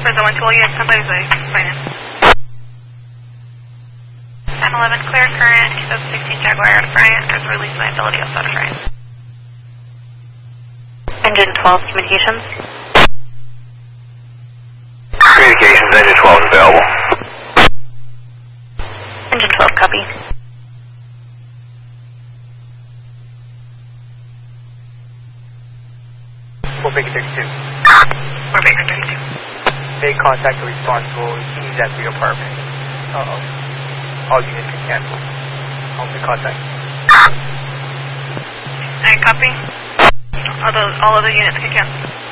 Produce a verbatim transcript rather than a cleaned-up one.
for the one to all units, somebody's ready. Fine. ten eleven, clear current, two thousand sixteen Jaguar out of Bryant. There's a release liability outside of Bryant. Engine twelve, communications. Communications, engine twelve is available. Engine twelve, copy. Fort Baker thirty-two. Fort Baker thirty-two. Make contact with responsible. He needs that for your apartment. Uh-oh. All units can cancel. I'll make contact. Alright, copy. All, those, all other units can cancel.